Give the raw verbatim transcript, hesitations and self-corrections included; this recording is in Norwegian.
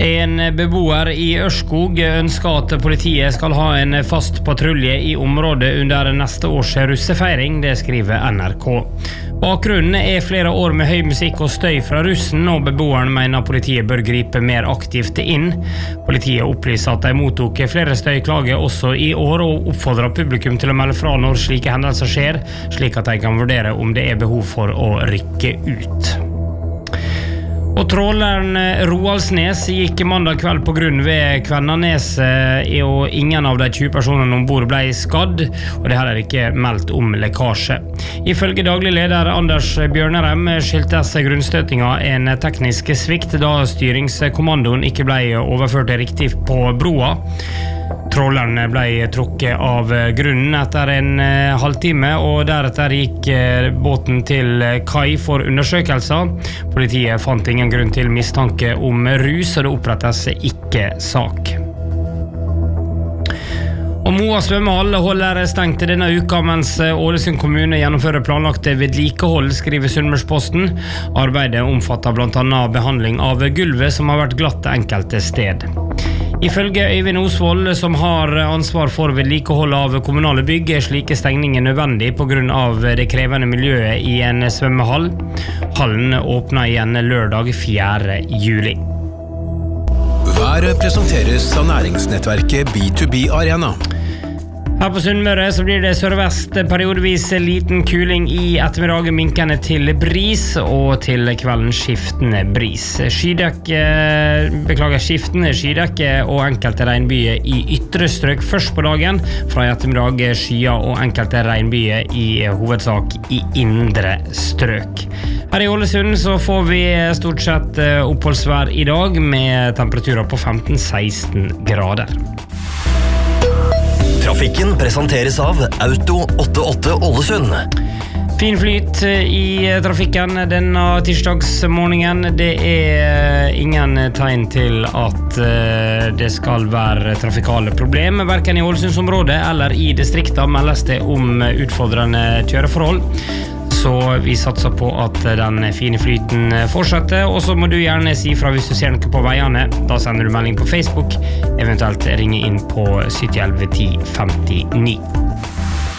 En beboer i Ørskog ønsker at politiet skal ha en fast patrulje i området under neste års russefeiring, det skriver N R K. Bakgrunnen er flere år med høy musikk og støy fra russen, og beboeren mener politiet bør gripe mer aktivt inn. Politiet opplyser at de mottok flere støyklager også i år, og oppfordrer publikum til å melde fra når slike hendelser skjer, slik at de kan vurdere om det er behov for å rykke ut. Og tråleren Roaldsnes gikk mandag kveld på grunn ved Kvennaneset, og ingen av de tjue personene ombord ble skadd, og det er heller ikke meldt om lekkasje. Ifølge daglig leder Anders Bjørnerem skyldtes grunnstøtinga en teknisk svikt da styringskommandoen ikke ble overført riktig på broa. Tråleren ble trukket av grunnen etter en halvtime, og deretter gikk båten til kai for undersøkelser. Politiet fant ingen grunn til mistanke om rus, og det opprettes ikke sak. Og Moa svømmehall holder stengt denne uka, mens Ålesund kommune gjennomfører planlagte vedlikehold, skriver Sunnmørsposten. Arbeidet omfatter blant annet behandling av gulvet som har vært glatt enkelte sted. Ifølge Øyvind Osvold, som har ansvar for vedlikehold av kommunale bygg, er slike stengninger nødvendig på grunn av det krevende miljøet i en svømmehall. Hallen åpner igjen lørdag fjerde juli. Været presenteres av næringsnettverket B to B Arena. Her på Sunnmøre så blir det sørvest periodevis liten kuling i ettermiddag, minkende til bris, og til kvelden skiftende bris. Skydekke, beklager, skiftende skydekke og enkelte regnbyer i ytre strøk først på dagen, fra i ettermiddag skyer og enkelte regnbyer i hovedsak i indre strøk. Her i Ålesund så får vi stort sett oppholdsvær i dag, med temperaturer på femten til seksten grader. Trafikken presenteres av Auto åttiåtte Ålesund. Fin flyt i trafikken denne tirsdagsmorgenen. Det er ingen tegn til at det skal være trafikale problemer, hverken i Ålesundsområdet eller i distriktet meldes det om utfordrende kjøreforhold. Så vi satser på at den fine flyten fortsetter, og så må du gjerne si fra hvis du ser noe på veiene. Da sender du melding på Facebook, eventuelt ringe inn på sytti elleve ti femtini.